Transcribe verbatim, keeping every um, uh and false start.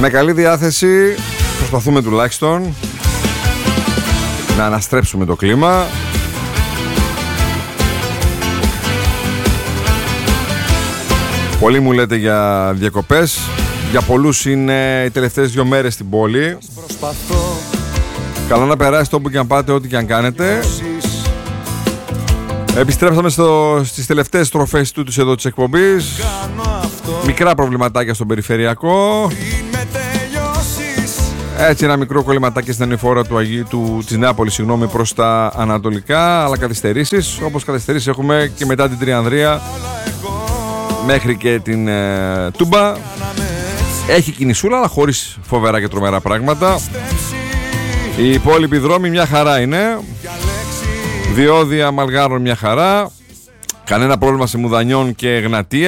Με καλή διάθεση προσπαθούμε τουλάχιστον να αναστρέψουμε το κλίμα. Πολλοί μου λέτε για διακοπές. Για πολλούς είναι οι τελευταίες δύο μέρες στην πόλη. Προσπαθώ. Καλά να περάσετε όπου και αν πάτε, ό,τι και αν κάνετε. Επιστρέψαμε στο, στις τελευταίες στροφές τούτους εδώ της εκπομπής. Μικρά προβληματάκια στον περιφερειακό. Έτσι ένα μικρό κολληματάκι στην ανηφόρα του Αγίου, του, της Νεάπολης, συγγνώμη, προς τα ανατολικά. Αλλά καθυστερήσεις, όπως καθυστερήσεις έχουμε και μετά την Τριανδρία μέχρι και την ε, Τούμπα. Έχει κινησούλα, αλλά χωρίς φοβερά και τρομερά πράγματα. Οι υπόλοιποι δρόμοι μια χαρά είναι. Διόδια Μαλγάρων μια χαρά. Κανένα πρόβλημα σε Μουδανιών και Εγνατία.